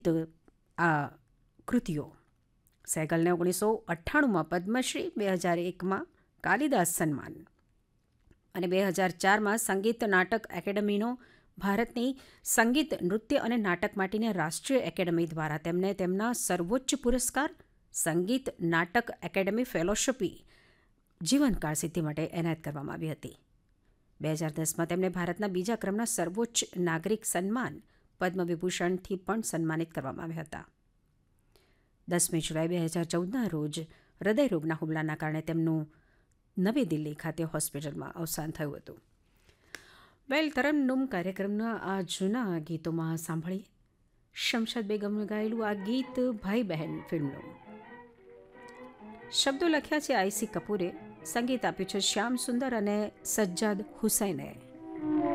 આ કૃતિઓ. સહેગલને 1998માં પદ્મશ્રી, 2001માં કાલિદાસ સન્માન અને 2004માં સંગીત નાટક એકેડમીનો ભારતની સંગીત, નૃત્ય અને નાટક માટેની રાષ્ટ્રીય એકેડમી દ્વારા તેમને તેમના સર્વોચ્ચ પુરસ્કાર સંગીત નાટક એકેડમી ફેલોશિપી જીવનકાળ સિદ્ધિ માટે એનાયત કરવામાં આવી હતી. 2010માં તેમને ભારતના બીજા ક્રમના સર્વોચ્ચ નાગરિક સન્માન પદ્મવિભૂષણથી પણ સન્માનિત કરવામાં આવ્યા હતા. 10મી જુલાઈ 2014ના રોજ હૃદયરોગના હુમલાના કારણે તેમનું નવી દિલ્હી ખાતે હોસ્પિટલમાં અવસાન થયું હતું. તરન્નુમ કાર્યક્રમના આ જૂના ગીતોમાં સાંભળીએ શમશાદ બેગમે ગાયેલું આ ગીત ભાઈ બહેન ફિલ્મનું. શબ્દો લખ્યા છે આઈસી કપૂરે, સંગીત આપ્યું છે શ્યામ સુંદર અને સજ્જાદ હુસૈને.